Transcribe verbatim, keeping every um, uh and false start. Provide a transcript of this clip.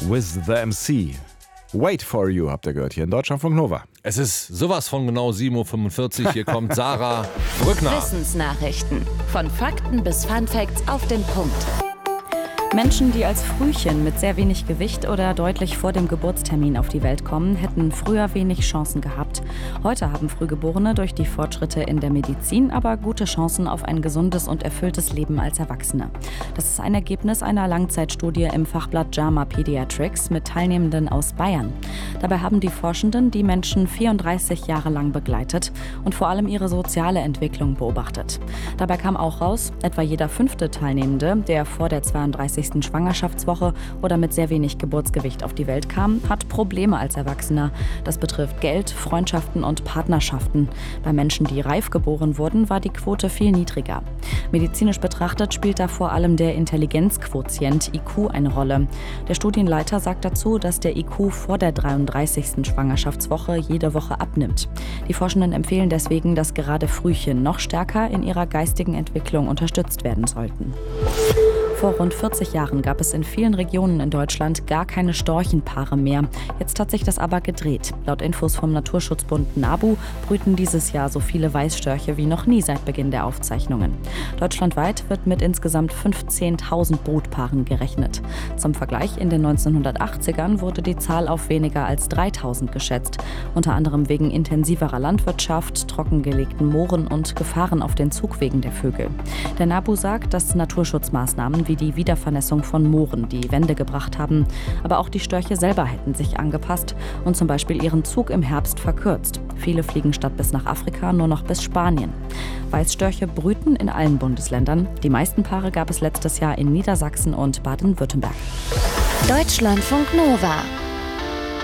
with the M C. Wait for you, habt ihr gehört, hier in Deutschlandfunk Nova. Es ist sowas von genau sieben Uhr fünfundvierzig. Hier kommt Sarah Brückner. Wissensnachrichten. Von Fakten bis Funfacts auf den Punkt. Menschen, die als Frühchen mit sehr wenig Gewicht oder deutlich vor dem Geburtstermin auf die Welt kommen, hätten früher wenig Chancen gehabt. Heute haben Frühgeborene durch die Fortschritte in der Medizin aber gute Chancen auf ein gesundes und erfülltes Leben als Erwachsene. Das ist ein Ergebnis einer Langzeitstudie im Fachblatt JAMA Pediatrics mit Teilnehmenden aus Bayern. Dabei haben die Forschenden die Menschen vierunddreißig Jahre lang begleitet und vor allem ihre soziale Entwicklung beobachtet. Dabei kam auch raus, etwa jeder fünfte Teilnehmende, der vor der zweiunddreißigsten Schwangerschaftswoche oder mit sehr wenig Geburtsgewicht auf die Welt kam, hat Probleme als Erwachsener. Das betrifft Geld, Freundschaften und Partnerschaften. Bei Menschen, die reif geboren wurden, war die Quote viel niedriger. Medizinisch betrachtet spielt da vor allem der Intelligenzquotient I Q eine Rolle. Der Studienleiter sagt dazu, dass der I Q vor der dreiunddreißigsten Schwangerschaftswoche jede Woche abnimmt. Die Forschenden empfehlen deswegen, dass gerade Frühchen noch stärker in ihrer geistigen Entwicklung unterstützt werden sollten. Vor rund vierzig Jahren gab es in vielen Regionen in Deutschland gar keine Storchenpaare mehr. Jetzt hat sich das aber gedreht. Laut Infos vom Naturschutzbund NABU brüten dieses Jahr so viele Weißstörche wie noch nie seit Beginn der Aufzeichnungen. Deutschlandweit wird mit insgesamt fünfzehntausend Brutpaaren gerechnet. Zum Vergleich, in den neunzehnhundertachtzigern wurde die Zahl auf weniger als dreitausend geschätzt. Unter anderem wegen intensiverer Landwirtschaft, trockengelegten Mooren und Gefahren auf den Zugwegen der Vögel. Der NABU sagt, dass Naturschutzmaßnahmen wie die Wiedervernässung von Mooren die Wende gebracht haben. Aber auch die Störche selber hätten sich angepasst und zum Beispiel ihren Zug im Herbst verkürzt. Viele fliegen statt bis nach Afrika nur noch bis Spanien. Weißstörche brüten in allen Bundesländern. Die meisten Paare gab es letztes Jahr in Niedersachsen und Baden-Württemberg. Deutschlandfunk Nova.